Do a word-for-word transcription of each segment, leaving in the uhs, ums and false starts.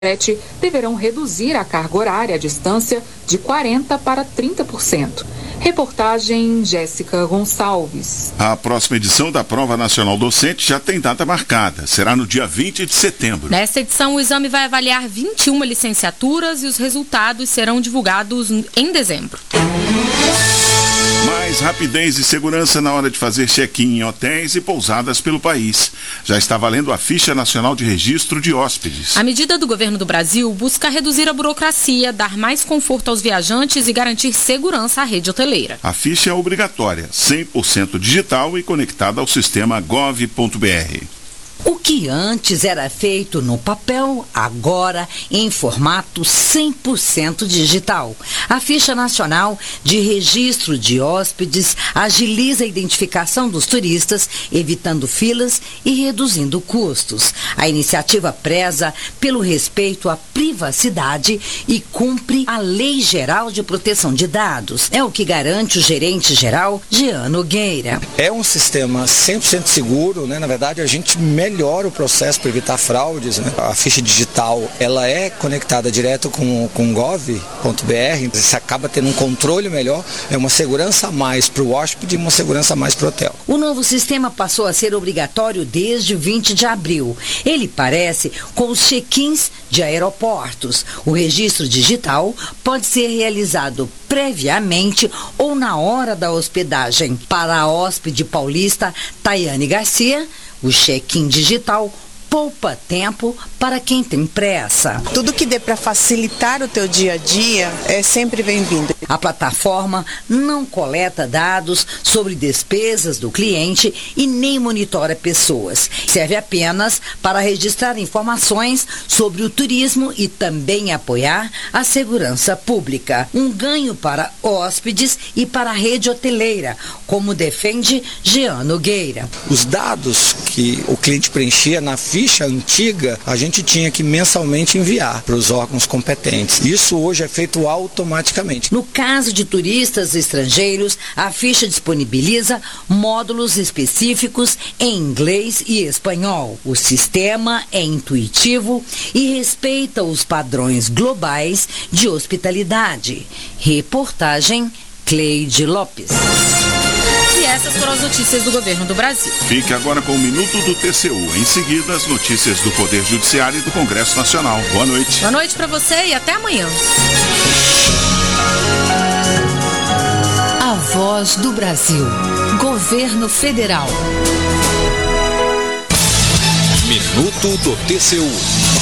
deverão reduzir a carga horária à distância de quarenta por cento para trinta por cento. Reportagem Jéssica Gonçalves. A próxima edição da Prova Nacional Docente já tem data marcada. Será no dia vinte de setembro. Nesta edição, o exame vai avaliar vinte e uma licenciaturas e os resultados serão divulgados em dezembro. Mais rapidez e segurança na hora de fazer check-in em hotéis e pousadas pelo país. Já está valendo a Ficha Nacional de Registro de Hóspedes. A medida do governo do Brasil busca reduzir a burocracia, dar mais conforto aos viajantes e garantir segurança à rede hoteleira. A ficha é obrigatória, cem por cento digital e conectada ao sistema gov ponto br. O que antes era feito no papel, agora em formato cem por cento digital. A Ficha Nacional de Registro de Hóspedes agiliza a identificação dos turistas, evitando filas e reduzindo custos. A iniciativa preza pelo respeito à privacidade e cumpre a Lei Geral de Proteção de Dados. É o que garante o gerente-geral, Jean Nogueira. É um sistema cem por cento seguro, né? Na verdade, a gente melhora o processo para evitar fraudes, né? A ficha digital, ela é conectada direto com o gov ponto br, você acaba tendo um controle melhor, é uma segurança a mais para o hóspede e uma segurança a mais para o hotel. O novo sistema passou a ser obrigatório desde vinte de abril. Ele parece com os check-ins de aeroportos. O registro digital pode ser realizado previamente ou na hora da hospedagem. Para a hóspede paulista Tayane Garcia, o check-in digital poupa tempo para quem tem pressa. Tudo que dê para facilitar o teu dia a dia é sempre bem-vindo. A plataforma não coleta dados sobre despesas do cliente e nem monitora pessoas. Serve apenas para registrar informações sobre o turismo e também apoiar a segurança pública. Um ganho para hóspedes e para a rede hoteleira, como defende Jean Nogueira. Os dados que o cliente preenchia na ficha antiga, a gente tinha que mensalmente enviar para os órgãos competentes. Isso hoje é feito automaticamente. No caso de turistas estrangeiros, a ficha disponibiliza módulos específicos em inglês e espanhol. O sistema é intuitivo e respeita os padrões globais de hospitalidade. Reportagem Cleide Lopes. E essas foram as notícias do governo do Brasil. Fique agora com o Minuto do T C U. Em seguida, as notícias do Poder Judiciário e do Congresso Nacional. Boa noite. Boa noite para você e até amanhã. A Voz do Brasil. Governo Federal. Minuto do T C U.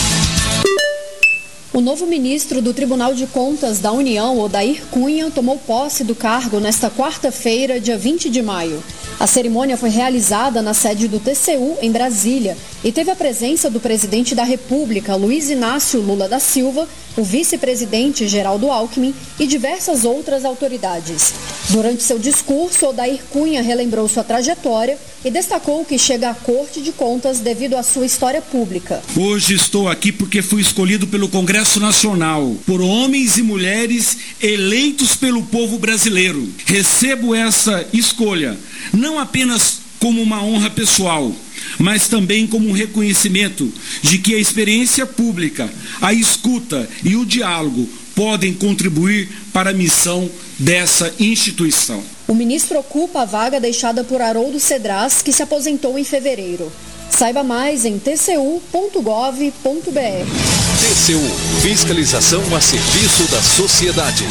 O novo ministro do Tribunal de Contas da União, Odair Cunha, tomou posse do cargo nesta quarta-feira, dia vinte de maio. A cerimônia foi realizada na sede do T C U, em Brasília, e teve a presença do presidente da República, Luiz Inácio Lula da Silva, o vice-presidente Geraldo Alckmin e diversas outras autoridades. Durante seu discurso, Odair Cunha relembrou sua trajetória e destacou que chega à Corte de Contas devido à sua história pública. Hoje estou aqui porque fui escolhido pelo Congresso Nacional, por homens e mulheres eleitos pelo povo brasileiro. Recebo essa escolha não apenas como uma honra pessoal, mas também como um reconhecimento de que a experiência pública, a escuta e o diálogo podem contribuir para a missão dessa instituição. O ministro ocupa a vaga deixada por Haroldo Cedras, que se aposentou em fevereiro. Saiba mais em t c u ponto gov ponto b r. T C U, fiscalização a serviço da sociedade.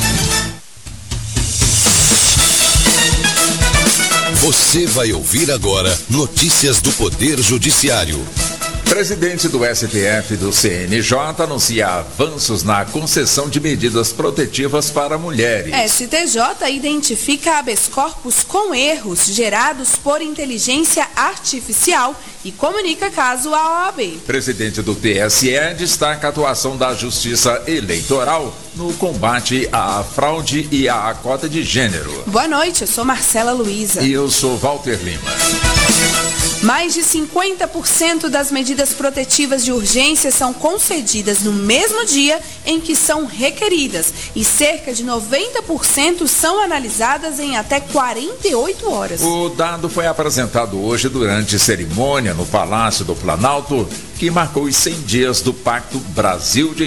Você vai ouvir agora notícias do Poder Judiciário. Presidente do S T F do C N J anuncia avanços na concessão de medidas protetivas para mulheres. S T J identifica habeas corpus com erros gerados por inteligência artificial e comunica caso à O A B. Presidente do T S E destaca a atuação da Justiça Eleitoral no combate à fraude e à cota de gênero. Boa noite, eu sou Marcela Luiza. E eu sou Walter Lima. Mais de cinquenta por cento das medidas protetivas de urgência são concedidas no mesmo dia em que são requeridas e cerca de noventa por cento são analisadas em até quarenta e oito horas. O dado foi apresentado hoje durante cerimônia no Palácio do Planalto, que marcou os cem dias do Pacto Brasil de